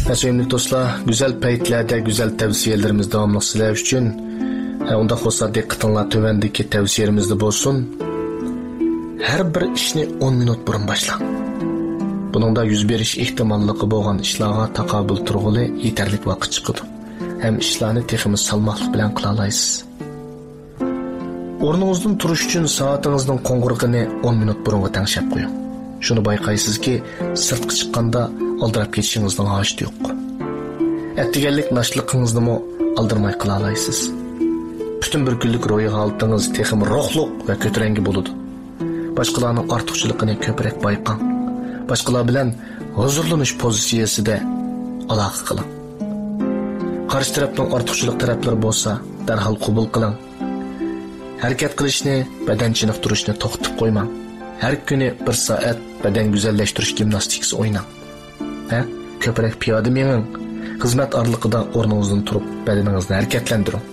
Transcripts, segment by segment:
Sevimli dostlar, güzel paytlarda güzel tavsiyelerimiz devamlı sizler üçün. Onda olsa dikkatinizler tövendeki tavsiyelerimizde bolsun. Her bir işni 10 minut burun başlang. Bunun da yüz beriş ihtimallığı bolgan işlarga taqabul turg'uli yeterlik vaqt chiqadi. Hem işlarni teximiz salmoqlik bilan qila olasiz. O'rningizdan turish uchun soatingizning qo'ng'irog'ini 10 minut burunga tangshab qo'ying. Shuni bayqaysizki, sirtqa chiqqanda aldirab ketishingizning hojati yo'q. Attiganlik nashliqingizni mo aldirmay qila olasiz. Butun bir kunlik ro'yi holatingiz texim ruhliq va ko'tarangi bo'ladi. Boshqalarning ortiqchiligini ko'proq bayqang. Boshqalar bilan huzurlanish pozitsiyasida aloqa qiling. Qarshi tarafning ortiqchilik taraflari bo'lsa, darhol qabul qiling. Harakat qilishni, badan chiniqtirishni to'xtatib qo'ymang. Har kuni 1 soat badan go'zallashtirish gimnastikasi o'ynang. Ko'proq piyoda mening xizmat orliqida o'rningizdan turib badaningizni harakatlantiring.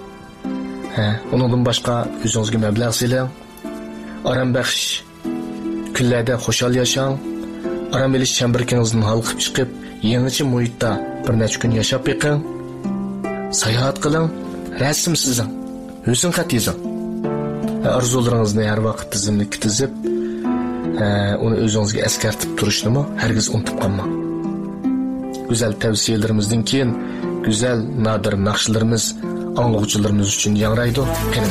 Undan boshqa o'zingizga mablag' siling. Aram baxsh kunlarda xushal yashang. Aram bilish chambarkingizdan halqib chiqib, yangicha muhitda bir necha kun yashab beqing. Sayohat qiling, rasm chizing, o'zing xat yozing. Arzularingizni har vaqt tizimli tizib, uni o'zingizga eskartib turishni hargiz unutib qolmang. Güzel tavsiyelerimizden keyin güzel nadir naqshlarimiz anglag'uvchilarimiz uchun yangraydi.